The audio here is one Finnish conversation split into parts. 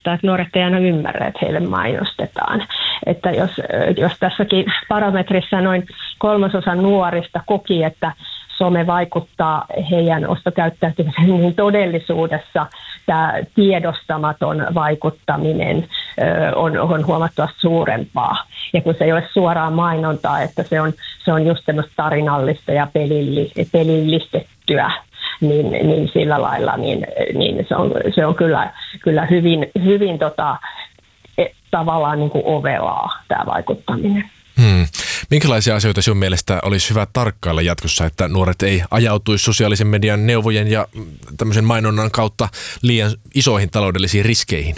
että nuoret ei aina ymmärrä, että heille mainostetaan. Että jos tässäkin parametrissa noin 3/3 nuorista koki, että some vaikuttaa heidän ostokäyttäytymiseen, niin todellisuudessa tämä tiedostamaton vaikuttaminen on huomattavasti suurempaa. Ja kun se ei ole suoraan mainontaa, että se on just semmoista tarinallista ja pelillistettyä, niin sillä lailla niin se on kyllä hyvin tavallaan niin kuin ovelaa tämä vaikuttaminen. Minkälaisia asioita sinun mielestä olisi hyvä tarkkailla jatkossa, että nuoret ei ajautuisi sosiaalisen median neuvojen ja tämmöisen mainonnan kautta liian isoihin taloudellisiin riskeihin?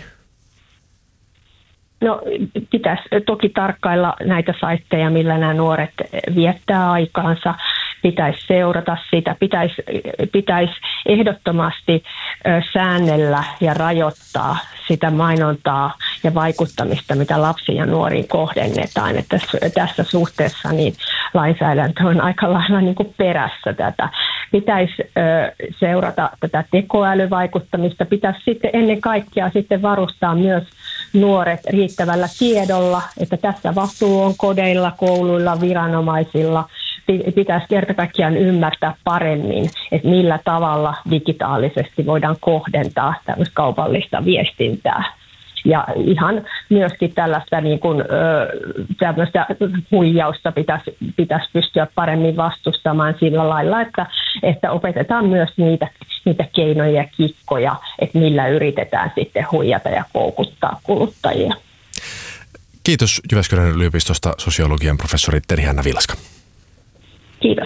No, pitäisi toki tarkkailla näitä saitteja, millä nämä nuoret viettää aikaansa. Pitäisi seurata sitä, pitäisi ehdottomasti säännellä ja rajoittaa sitä mainontaa ja vaikuttamista, mitä lapsiin ja nuoriin kohdennetaan. Että tässä suhteessa niin lainsäädäntö on aika lailla niin kuin perässä tätä. Pitäisi seurata tätä tekoälyvaikuttamista, pitäisi sitten ennen kaikkea sitten varustaa myös nuoret riittävällä tiedolla, että tässä vastuu on kodeilla, kouluilla, viranomaisilla. Pitäisi kerta kaikkiaan ymmärtää paremmin, että millä tavalla digitaalisesti voidaan kohdentaa tämmöistä kaupallista viestintää. Ja ihan myöskin tällaista niin kuin, tämmöistä huijausta pitäisi pystyä paremmin vastustamaan sillä lailla, että opetetaan myös niitä keinoja ja kikkoja, että millä yritetään sitten huijata ja koukuttaa kuluttajia. Kiitos Jyväskylän yliopistosta sosiologian professori Terhi-Hanna Vilaska. Kiitos.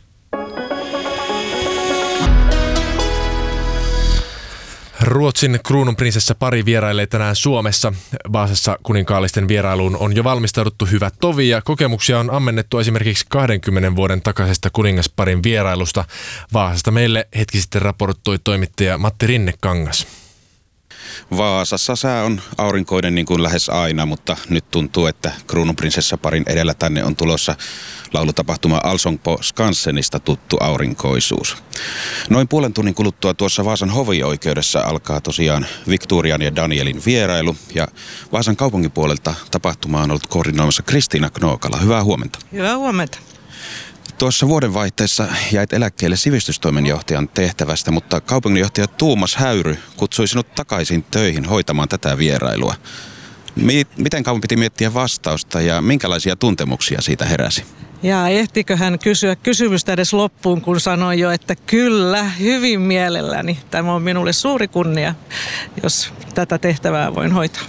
Ruotsin kruununprinsessa pari vierailee tänään Suomessa. Vaasassa kuninkaallisten vierailuun on jo valmistauduttu hyvät tovi ja kokemuksia on ammennettu esimerkiksi 20 vuoden takaisesta kuningasparin vierailusta. Vaasasta meille hetki sitten raportoi toimittaja Matti Rinnekangas. Vaasassa sää on aurinkoinen niin kuin lähes aina, mutta nyt tuntuu, että kruununprinsessaparin edellä tänne on tulossa laulutapahtuma Allsång på Skansenista tuttu aurinkoisuus. Noin puolen tunnin kuluttua tuossa Vaasan hovioikeudessa alkaa tosiaan Victorian ja Danielin vierailu, ja Vaasan kaupungin puolelta tapahtuma on ollut koordinoimassa Kristiina Knookala. Hyvää huomenta. Hyvää huomenta. Tuossa vuodenvaihteessa jäit eläkkeelle sivistystoimenjohtajan tehtävästä, mutta kaupunginjohtaja Tuumas Häyry kutsui sinut takaisin töihin hoitamaan tätä vierailua. Miten kauan piti miettiä vastausta ja minkälaisia tuntemuksia siitä heräsi? Ja ehtikö hän kysyä kysymystä edes loppuun, kun sanoi jo, että kyllä, hyvin mielelläni. Tämä on minulle suuri kunnia, jos tätä tehtävää voin hoitaa.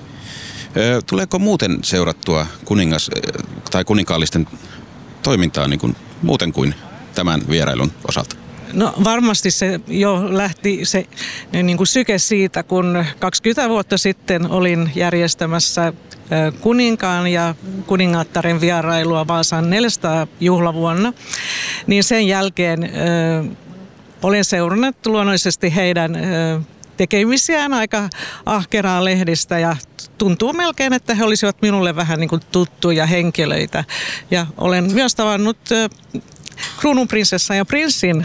Tuleeko muuten seurattua kuninkaallisten toimintaa niin kuin muuten kuin tämän vierailun osalta? No varmasti se jo lähti se niin kuin syke siitä, kun 20 vuotta sitten olin järjestämässä kuninkaan ja kuningattaren vierailua Vaasan 400 juhlavuonna, niin sen jälkeen olen seurannut luonnollisesti heidän tekemisiään aika ahkeraan lehdistä ja tuntuu melkein, että he olisivat minulle vähän niin kuin tuttuja henkilöitä. Ja olen myös tavannut kruununprinsessan ja prinssin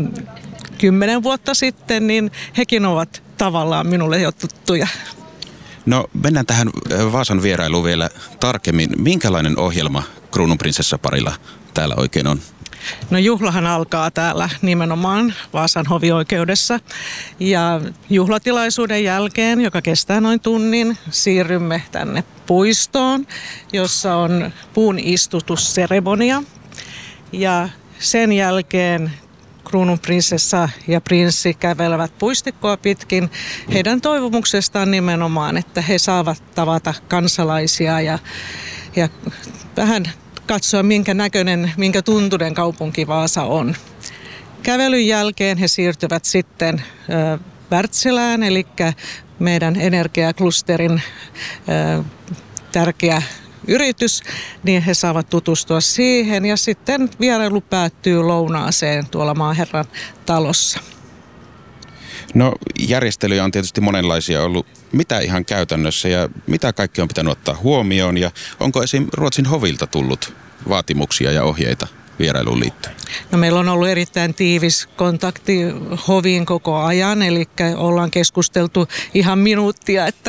10 vuotta sitten, niin hekin ovat tavallaan minulle jo tuttuja. No mennään tähän Vaasan vierailuun vielä tarkemmin. Minkälainen ohjelma kruununprinsessaparilla täällä oikein on? No juhlahan alkaa täällä nimenomaan Vaasan hovioikeudessa ja juhlatilaisuuden jälkeen, joka kestää noin tunnin, siirrymme tänne puistoon, jossa on puun istutusseremonia ja sen jälkeen kruununprinsessa ja prinssi kävelevät puistikkoa pitkin. Heidän toivomuksestaan nimenomaan, että he saavat tavata kansalaisia ja vähän katsoa, minkä näköinen, minkä tuntuinen kaupunki Vaasa on. Kävelyn jälkeen he siirtyvät sitten Wärtsilään, eli meidän energiaklusterin tärkeä yritys, niin he saavat tutustua siihen ja sitten vierailu päättyy lounaaseen tuolla maaherran talossa. No järjestelyjä on tietysti monenlaisia ollut. Mitä ihan käytännössä ja mitä kaikki on pitänyt ottaa huomioon ja onko esim. Ruotsin hovilta tullut vaatimuksia ja ohjeita vierailuun liittyen? No, meillä on ollut erittäin tiivis kontakti hoviin koko ajan, eli ollaan keskusteltu ihan minuuttia, että